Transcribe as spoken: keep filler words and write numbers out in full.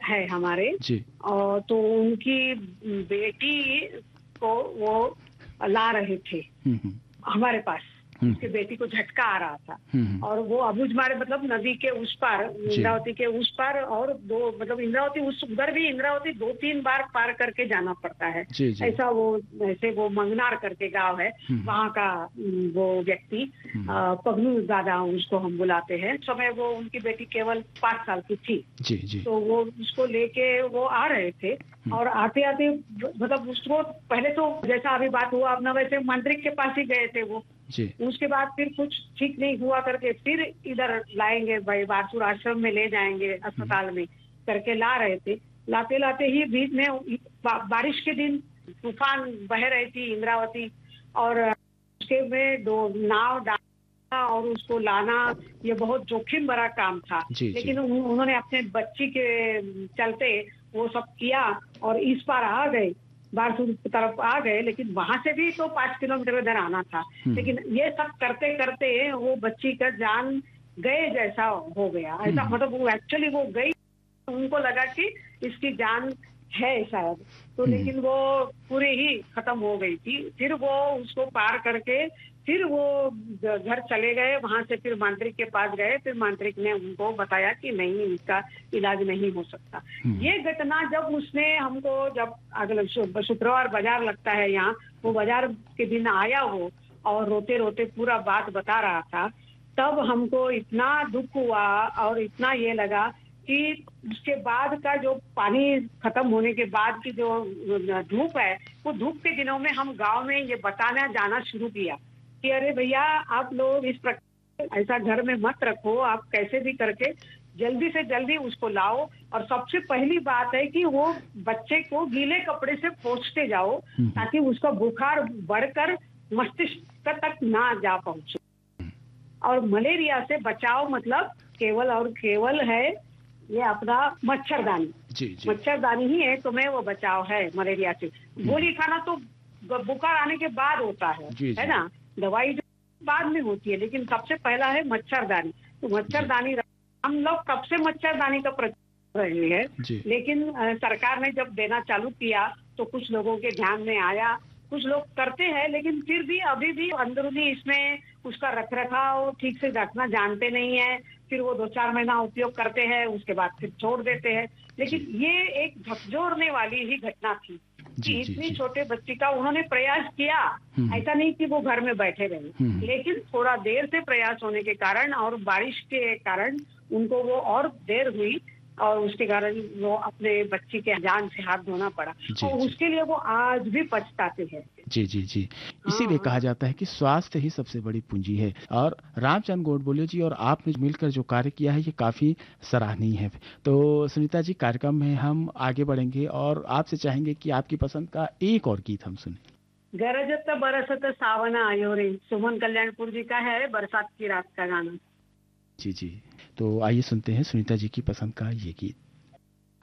है हमारे। जी। और तो उनकी बेटी को वो ला रहे थे हम्म, हम्म, हमारे पास। हम्म, उसकी बेटी को झटका आ रहा था हम्म, और वो अबुझमाड़ मतलब नदी के उस पार, जी। इंद्रावती के उस पार, और दो मतलब इंद्रावती उस उधर भी इंद्रावती दो तीन बार पार करके जाना पड़ता है। जी, जी। ऐसा वो ऐसे वो मंगनार करके गांव है हम्म, वहाँ का वो व्यक्ति, हम्म, अ, पगलू दादा उसको हम बुलाते हैं। उस समय वो उनकी बेटी केवल पाँच साल की थी। जी, जी। तो वो उसको लेके वो आ रहे थे हम्म, और आते आते मतलब उसको पहले तो जैसा अभी बात हुआ अपना वैसे मांत्रिक के पास ही गए थे वो। जी। उसके बाद फिर कुछ ठीक नहीं हुआ करके फिर इधर लाएंगे भाई बारसूर आश्रम में ले जाएंगे हम्म, अस्पताल में करके ला रहे थे। लाते लाते ही बीच में बा, बारिश के दिन तूफान बह रही थी इंद्रावती, और उसके में दो नाव डालना और उसको लाना ये बहुत जोखिम भरा काम था। जी, जी। लेकिन उन, उन्होंने अपने बच्ची के चलते वो सब किया और इस पार आ गए, बारसूर की तरफ आ गए। लेकिन वहां से भी तो पाँच किलोमीटर इधर आना था। हम्म, लेकिन ये सब करते करते वो बच्ची का जान गए जैसा हो गया। ऐसा हम्म, मतलब वो एक्चुअली वो गई, उनको लगा कि इसकी जान है शायद, तो हम्म, लेकिन वो पूरी ही खत्म हो गई थी। फिर वो उसको पार करके फिर वो घर चले गए। वहां से फिर मांत्रिक के पास गए। फिर मांत्रिक ने उनको बताया कि नहीं, इसका इलाज नहीं हो सकता। हम्म, ये घटना जब उसने हमको, जब अगले शुक्रवार बाजार लगता है यहाँ, वो बाजार के दिन आया हो और रोते रोते पूरा बात बता रहा था, तब हमको इतना दुख हुआ और इतना ये लगा कि उसके बाद का जो पानी खत्म होने के बाद की जो धूप है, वो धूप के दिनों में हम गांव में ये बताना जाना शुरू किया कि अरे भैया आप लोग इस प्रकार ऐसा घर में मत रखो, आप कैसे भी करके जल्दी से जल्दी उसको लाओ। और सबसे पहली बात है कि वो बच्चे को गीले कपड़े से पोंछते जाओ हम्म, ताकि उसका बुखार बढ़कर मस्तिष्क तक ना जा पहुंचे। और मलेरिया से बचाव मतलब केवल और केवल है ये अपना मच्छरदानी। जी, जी। मच्छरदानी ही है तुम्हें वो बचाव है मलेरिया से। गोली खाना तो बुखार आने के बाद होता है, जी, जी। है ना, दवाई जो बाद में होती है, लेकिन सबसे पहला है मच्छरदानी। तो मच्छरदानी हम लोग कब से मच्छरदानी का प्रचार कर रहे हैं, जी। लेकिन अ, सरकार ने जब देना चालू किया तो कुछ लोगों के ध्यान में आया, कुछ लोग करते हैं, लेकिन फिर भी अभी भी अंदरूनी इसमें उसका रख रखाव ठीक से रखना जानते नहीं है। फिर वो दो चार महीना उपयोग करते हैं, उसके बाद फिर छोड़ देते हैं। लेकिन ये एक झकझोरने वाली ही घटना थी जी, कि जी, इतनी जी। छोटे बच्ची का उन्होंने प्रयास किया। हम्म, ऐसा नहीं कि वो घर में बैठे रहे, हम्म, लेकिन थोड़ा देर से प्रयास होने के कारण और बारिश के कारण उनको वो और देर हुई और उसके कारण वो अपने बच्ची के जान से हाथ धोना पड़ा। जी, और जी। उसके लिए वो आज भी पछताते हैं। जी, जी, जी। इसीलिए हाँ, कहा जाता है कि स्वास्थ्य ही सबसे बड़ी पूंजी है और रामचंद्र गोडबोले जी और आपने मिलकर जो कार्य किया है ये काफी सराहनीय है। तो सुनीता जी, कार्यक्रम में हम आगे बढ़ेंगे और आपसे चाहेंगे कि आपकी पसंद का एक और गीत हम सुने। गरजत बरसत सावन आयो रे, सुमन कल्याणपुर जी का है, बरसात की रात का गाना। जी, जी। तो आइए सुनते हैं सुनीता जी की पसंद का ये गीत।